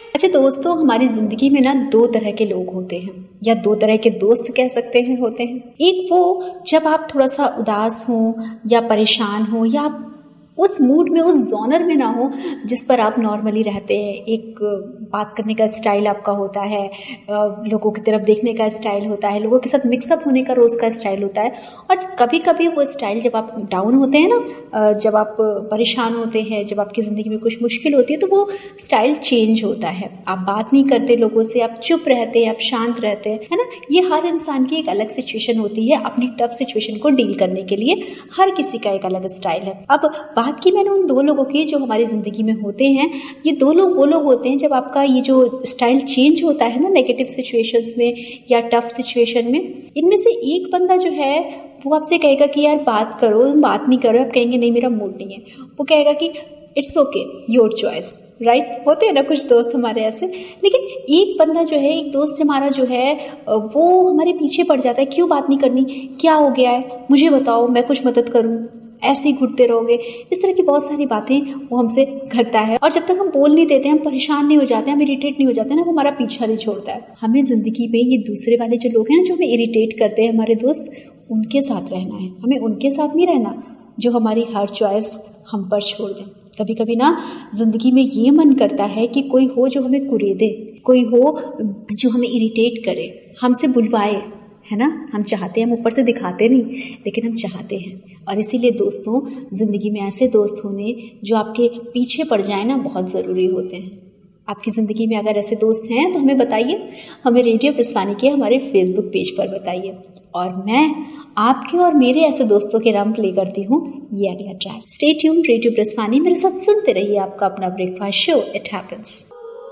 अच्छा दोस्तों, हमारी जिंदगी में ना दो तरह के लोग होते हैं, या दो तरह के दोस्त कह सकते हैं होते हैं। एक वो जब आप थोड़ा सा उदास हो या परेशान हो या आप उस मूड में, उस जॉनर में ना हो जिस पर आप नॉर्मली रहते हैं। एक बात करने का स्टाइल आपका होता है, लोगों की तरफ देखने का स्टाइल होता है, लोगों के साथ मिक्सअप होने का रोज का स्टाइल होता है। और कभी कभी वो स्टाइल जब आप डाउन होते हैं ना, जब आप परेशान होते हैं, जब आपकी ज़िंदगी में कुछ मुश्किल होती है, तो वो स्टाइल चेंज होता है। आप बात नहीं करते लोगों से, आप चुप रहते हैं, आप शांत रहते हैं, है ना। ये हर इंसान की एक अलग सिचुएशन होती है अपनी टफ सिचुएशन को डील करने के लिए। हर किसी का एक अलग स्टाइल है। अब बात की मैंने उन दो लोगों की जो हमारी जिंदगी में होते हैं। ये दो लोग वो लोग होते हैं जब आपका ये जो स्टाइल चेंज होता है ना नेगेटिव सिचुएशंस में या टफ सिचुएशन में। इनमें से एक बंदा जो है वो आपसे कहेगा कि यार बात करो, बात नहीं करो। आप कहेंगे नहीं मेरा मूड नहीं है। वो कहेगा कि it's okay, your choice, right. होते हैं ना कुछ दोस्त हमारे ऐसे। लेकिन एक बंदा जो है, एक दोस्त हमारा जो है, वो हमारे पीछे पड़ जाता है। क्यों बात नहीं करनी, क्या हो गया है, मुझे बताओ, मैं कुछ मदद करूं, ऐसे ही घुटते रहोगे। इस तरह की बहुत सारी बातें वो हमसे करता है। और जब तक हम बोल नहीं देते, हम परेशान नहीं हो जाते, हम इरिटेट नहीं हो जाते ना, वो हमारा पीछा नहीं छोड़ता है। हमें जिंदगी में ये दूसरे वाले जो लोग हैं ना, जो हमें इरिटेट करते हैं, हमारे दोस्त, उनके साथ रहना है। हमें उनके साथ नहीं रहना जो हमारी हर चॉइस हम पर छोड़ दें। कभी कभी ना जिंदगी में ये मन करता है कि कोई हो जो हमें कुरेदे, कोई हो जो हमें इरिटेट करे, हमसे बुलवाए, है ना। हम चाहते हैं, हम ऊपर से दिखाते नहीं, लेकिन हम चाहते हैं। और इसीलिए दोस्तों, जिंदगी में ऐसे दोस्त होने जो आपके पीछे पड़ जाए ना, बहुत ज़रूरी होते हैं। आपकी ज़िंदगी में अगर ऐसे दोस्त हैं तो हमें बताइए, हमें रेडियो प्रसवानी के हमारे फेसबुक पेज पर बताइए। और मैं आपके और मेरे ऐसे दोस्तों के नाम प्ले करती हूँ ये अगला ट्रैक। स्टे ट्यून्ड, रेडियो प्रसवानी मेरे साथ सुनते रहिए, आपका अपना ब्रेकफास्ट शो इट हैपेंस।